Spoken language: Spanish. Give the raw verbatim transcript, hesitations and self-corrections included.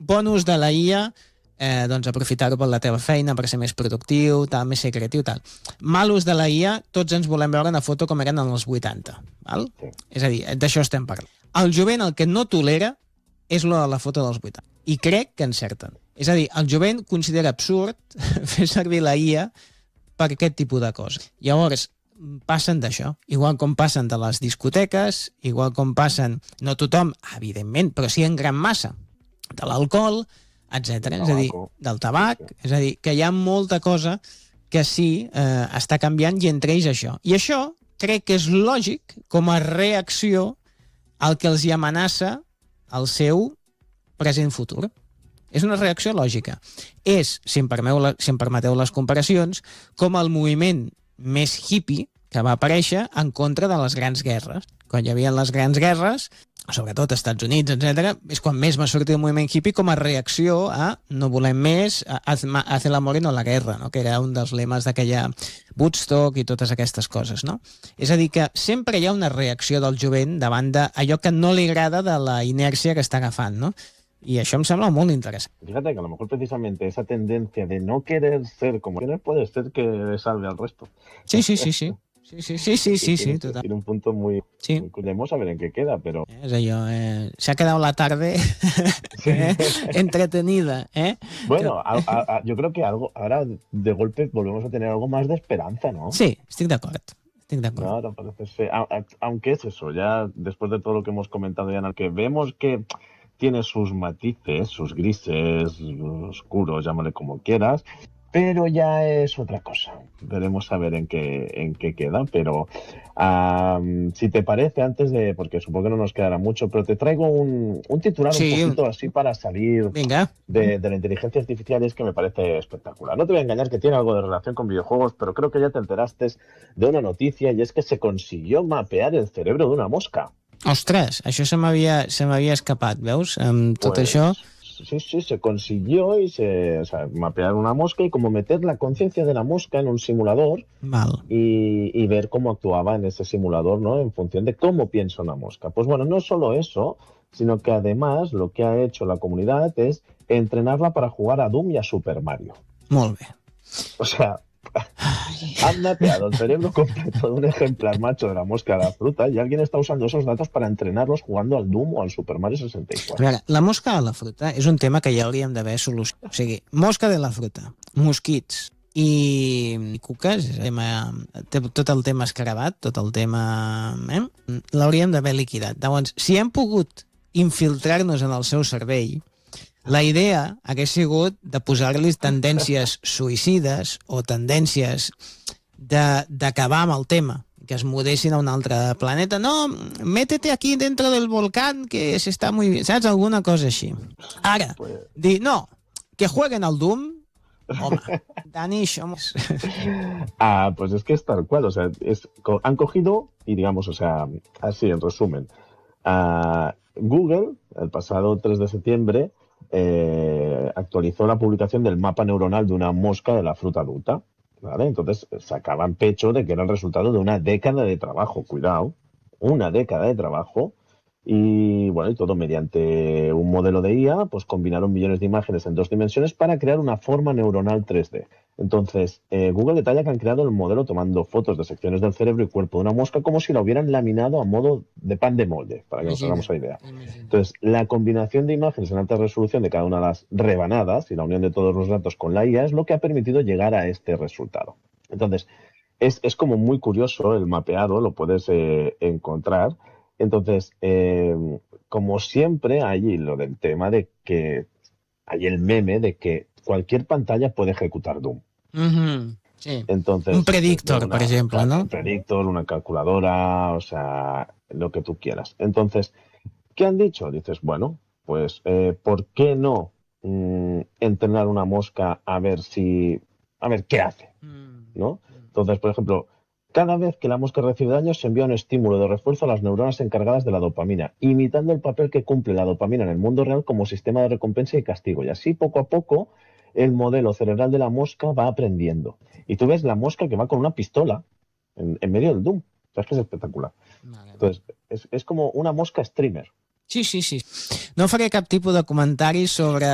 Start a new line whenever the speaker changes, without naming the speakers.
bon ús de la I A, eh, doncs aprofitar-ho per la teva feina, per ser més productiu, tal, més ser creatiu, tal. Mal ús de la I A, tots ens volem veure una foto com eren en els vuitanta, val? Sí. És a dir, d'això estem parlant. El jovent el que no tolera és lo de la foto dels vuitanta. I crec que encerten. És a dir, el jovent considera absurd fer servir la I A per aquest tipus de coses. Llavors, passen d'això. Igual com passen de les discoteques, igual com passen, no tothom, evidentment, però sí en gran massa, de l'alcohol, etcètera. És a dir, del tabac, és a dir, que hi ha molta cosa que sí eh, està canviant i entre ells això. I això crec que és lògic com a reacció al que els hi amenaça el seu present futur. És una reacció lògica. És, si em, permeu la, si em permeteu les comparacions, com el moviment més hippie que va aparèixer en contra de les grans guerres. Quan hi havia les grans guerres, sobretot als Estats Units, etcètera, és quan més va sortir el moviment hippie com a reacció a no volem més, a hacer l'amor i no la guerra, no? Que era un dels lemes d'aquella Woodstock i totes aquestes coses, no? És a dir, que sempre hi ha una reacció del jovent davant d'allò que no li agrada de la inèrcia que està agafant, no? Y eso me sembla muy interesante.
Fíjate que a lo mejor precisamente esa tendencia de no querer ser como quieres puede ser que salve al resto.
Sí, sí, sí, sí. Sí, sí, sí, sí, sí, sí,
total. Tiene un punto muy... Sí. Muy curioso a ver en qué queda, pero...
Es ello, eh, se ha quedado la tarde sí. eh, entretenida, ¿eh?
Bueno, a, a, a, yo creo que algo ahora de golpe volvemos a tener algo más de esperanza, ¿no?
Sí, estoy de acuerdo. Estoy de acuerdo.
Claro, parece ser... A, a, aunque es eso, ya después de todo lo que hemos comentado ya en el que vemos que... tiene sus matices, sus grises, oscuros, llámale como quieras, pero ya es otra cosa. Veremos a ver en qué, en qué queda, pero um, si te parece, antes de, porque supongo que no nos quedará mucho, pero te traigo un, un titular sí. un poquito así para salir de, de la inteligencia artificial, y es que me parece espectacular. No te voy a engañar que tiene algo de relación con videojuegos, pero creo que ya te enteraste de una noticia, y es que se consiguió mapear el cerebro de una mosca.
Ostres, això se m'havia se m'havia escapat, veus? Amb tot
pues,
això...
Sí, sí, se consiguió y se, o sea, mapear una mosca y como meter la conciencia de la mosca en un simulador
Mal.
Y, y ver cómo actuaba en ese simulador, ¿no? En función de cómo piensa una mosca. Pues bueno, no solo eso, sino que además lo que ha hecho la comunidad es entrenarla para jugar a Doom y a Super Mario.
Molt bé.
O sea... Han mapeado el cerebro completo de un ejemplar macho de la mosca de la fruta y alguien está usando esos datos para entrenarlos jugando al Doom o al Super Mario seixanta i quatre.
Veure, la mosca de la fruta és un tema que ja hauríem d'haver solucionat. O sigui, mosca de la fruta, mosquits i cuques, tot el tema escarabat, tot el tema... Eh? L'hauríem d'haver liquidat. Llavors, si hem pogut infiltrar-nos en el seu cervell, la idea hagués sigut de posar-li tendències suïcides o tendències d'acabar amb el tema, que es mudessin a un altre planeta. No, métete aquí dentro del volcán que se está muy bien, saps? Alguna cosa així. Ara, dir, no, que jueguen al Doom, home, Dani, això...
Ah, pues es que es tal cual, o sea, es, han cogido y digamos, o sea, así en resumen, uh, Google, el pasado tres de septiembre, Eh, actualizó la publicación del mapa neuronal de una mosca de la fruta adulta, ¿vale? Entonces sacaban pecho de que era el resultado de una década de trabajo, cuidado, una década de trabajo, y bueno, y todo mediante un modelo de I A, pues combinaron millones de imágenes en dos dimensiones para crear una forma neuronal tres D. Entonces, eh, Google detalla que han creado el modelo tomando fotos de secciones del cerebro y cuerpo de una mosca como si la hubieran laminado a modo de pan de molde, para que nos hagamos la idea. Entonces, la combinación de imágenes en alta resolución de cada una de las rebanadas y la unión de todos los datos con la I A es lo que ha permitido llegar a este resultado. Entonces, es, es como muy curioso el mapeado, lo puedes eh, encontrar. Entonces, eh, como siempre, hay lo del tema de que hay el meme de que cualquier pantalla puede ejecutar Doom.
Uh-huh. Sí.
Entonces,
un predictor,
una,
por ejemplo, ¿no?
Un predictor, una calculadora, o sea, lo que tú quieras. Entonces, ¿qué han dicho? Dices, bueno, pues, eh, ¿por qué no mm, entrenar una mosca a ver si, a ver qué hace, ¿no? Entonces, por ejemplo, cada vez que la mosca recibe daño se envía un estímulo de refuerzo a las neuronas encargadas de la dopamina, imitando el papel que cumple la dopamina en el mundo real como sistema de recompensa y castigo. Y así, poco a poco, el modelo cerebral de la mosca va aprendiendo. Y tú ves la mosca que va con una pistola en, en medio del Doom. ¿Sabes que es espectacular? Vale. Entonces, es, es como una mosca streamer.
Sí, sí, sí. No faré cap tipus de comentari sobre